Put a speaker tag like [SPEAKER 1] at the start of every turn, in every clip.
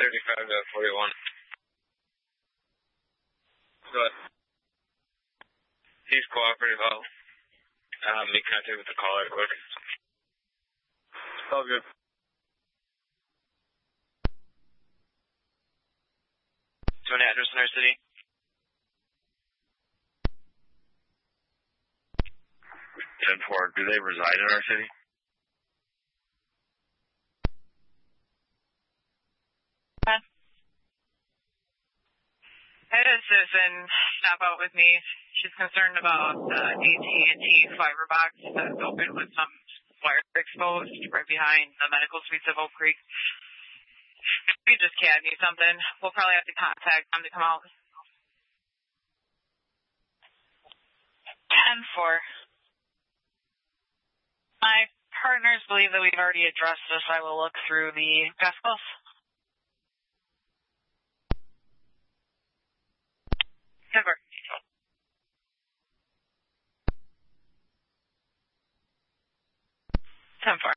[SPEAKER 1] 35 to 41. But he's cooperative. I'll make contact with the caller quick. All good.
[SPEAKER 2] To an address in our city?
[SPEAKER 1] 10-4. Do they reside in our city?
[SPEAKER 3] I had a citizen stop out with me. She's concerned about the AT&T fiber box that's open with some wire exposed right behind the medical suites of Oak Creek. If you just CAD me something, we'll probably have to contact them to come out. 10-4. My partners believe that we've already addressed this. I will look through the decibels. 10-4. 10-4.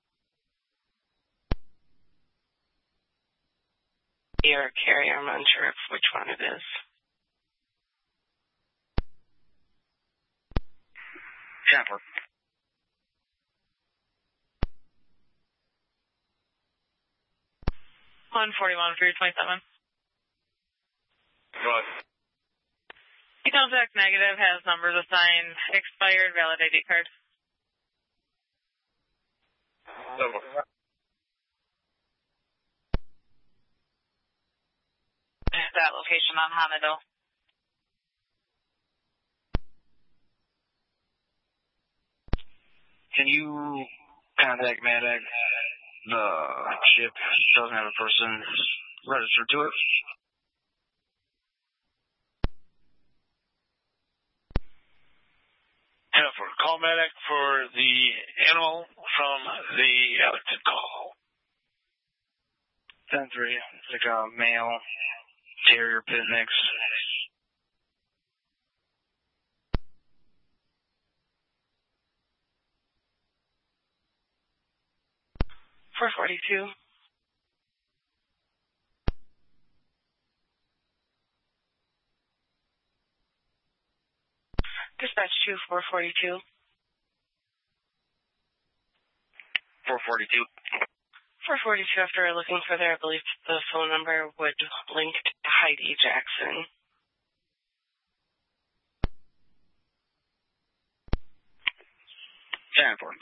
[SPEAKER 3] Your carrier, I'm not sure which one it is.
[SPEAKER 1] Chopper.
[SPEAKER 3] $141 for your 27.
[SPEAKER 1] What?
[SPEAKER 3] Contact negative, has numbers assigned, expired, valid ID card. That location on Honolulu.
[SPEAKER 1] Can you contact MADAC? The ship doesn't have a person registered to it.
[SPEAKER 4] Call MADAC for the animal from the Ellington call.
[SPEAKER 1] 10-3. It's like a male terrier pit mix.
[SPEAKER 3] $442. Dispatch 2, 442.
[SPEAKER 1] 442.
[SPEAKER 3] 442, after looking further, I believe the phone number would link to Heidi Jackson.
[SPEAKER 1] Stanford.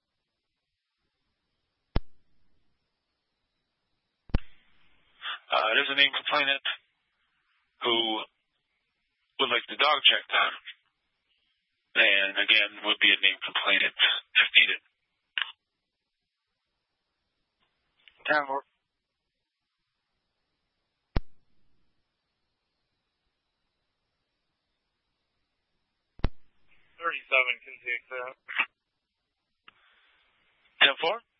[SPEAKER 4] It is a named complainant who would like the dog checked on. And again, would be a named complainant if needed.
[SPEAKER 1] Stanford.
[SPEAKER 4] Can take that. 10-4.